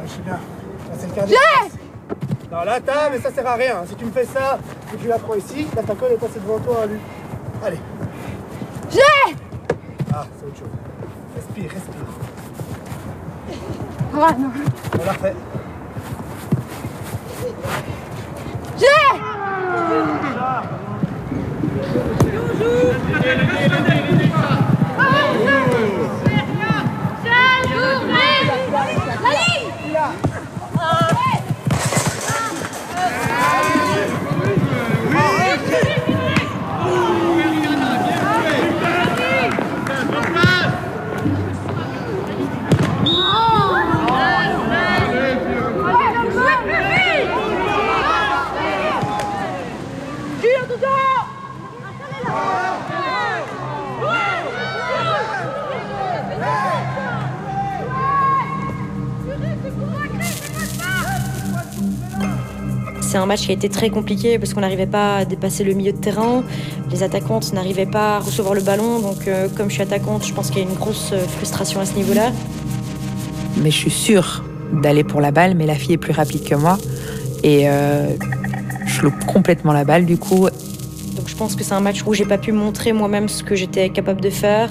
je sais bien. Là, c'est le quart d'essence. Non, là, t'as, mais ça sert à rien. Si tu me fais ça, et que tu la prends ici, là, ta colle est passée devant toi, lui. Allez. J'ai. Ah, c'est autre chose. Respire, respire. Ah non. On l'a fait. J'ai. C'est un match qui a été très compliqué parce qu'on n'arrivait pas à dépasser le milieu de terrain. Les attaquantes n'arrivaient pas à recevoir le ballon. Donc comme je suis attaquante, je pense qu'il y a une grosse frustration à ce niveau-là. Mais je suis sûre d'aller pour la balle, mais la fille est plus rapide que moi. Et je loupe complètement la balle du coup. Donc je pense que c'est un match où j'ai pas pu montrer moi-même ce que j'étais capable de faire.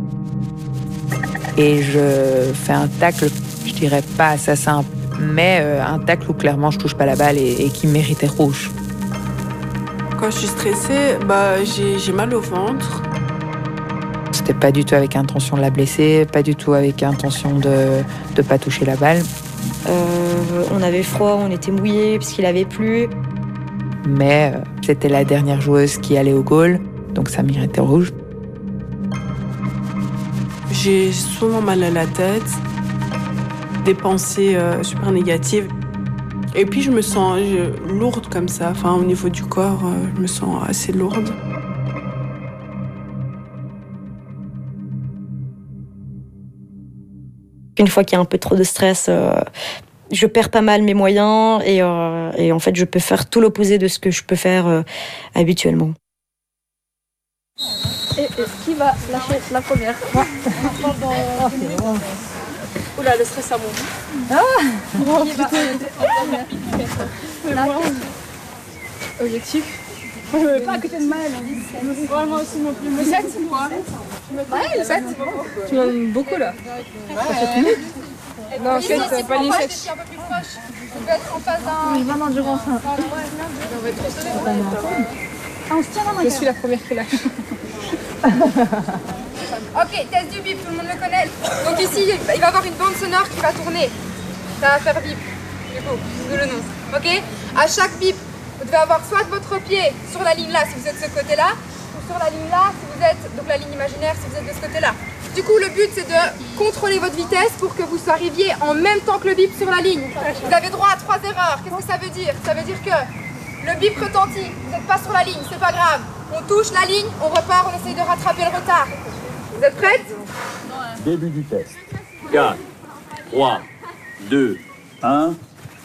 Et je fais un tacle, je dirais pas assassin, mais un tacle où clairement je touche pas la balle et qui méritait rouge. Quand je suis stressée, j'ai mal au ventre. C'était pas du tout avec intention de la blesser, pas du tout avec intention de pas toucher la balle. On avait froid, on était mouillés puisqu'il avait plu. Mais c'était la dernière joueuse qui allait au goal, donc ça méritait rouge. J'ai souvent mal à la tête, des pensées super négatives. Et puis je me sens lourde comme ça, enfin au niveau du corps, je me sens assez lourde. Une fois qu'il y a un peu trop de stress, je perds pas mal mes moyens et en fait je peux faire tout l'opposé de ce que je peux faire habituellement. Et qui va lâcher la première? Moi. Oula, le stress à monte. Qui va la objectif. Je ne veux pas à côté de Maëlle. Vraiment aussi non plus. Mais 7, c'est quoi? Maëlle, 7. Tu m'aimes beaucoup là. Non, 7, pas les 7. Un peu plus proche. Tu peux être en face d'un. Oui, vraiment, je pense. On se tient la main. Je suis la première qui lâche. Ok, test du bip, tout le monde le connaît. Donc ici, il va y avoir une bande sonore qui va tourner. Ça va faire bip, du coup, je vous le nom. Ok? À chaque bip, vous devez avoir soit votre pied sur la ligne là, si vous êtes de ce côté-là, ou sur la ligne là, si vous êtes, donc la ligne imaginaire, si vous êtes de ce côté-là. Du coup, le but, c'est de contrôler votre vitesse pour que vous arriviez en même temps que le bip sur la ligne. Vous avez droit à 3 erreurs. Qu'est-ce que ça veut dire? Ça veut dire que le bip retentit, vous n'êtes pas sur la ligne, c'est pas grave. On touche la ligne, on repart, on essaye de rattraper le retard. Vous êtes prêtes? Début du test. 4, 3, 2, 1.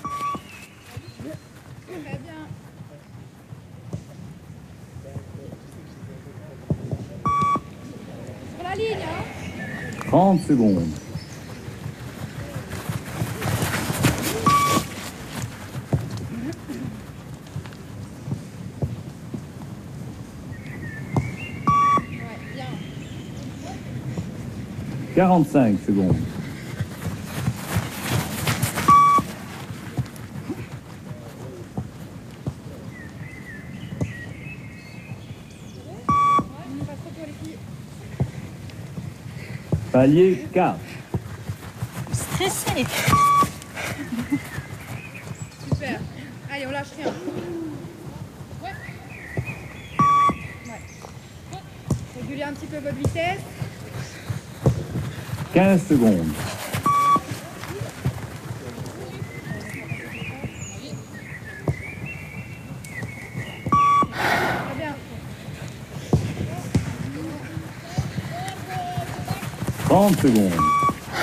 Sur la ligne, hein? 30 secondes. Ouais, bien. 45 secondes. Palier 4. Stressée. Super. Allez, on lâche rien. Ouais. Ouais. Régulez un petit peu votre vitesse. 15 secondes. Très bien. 30 secondes.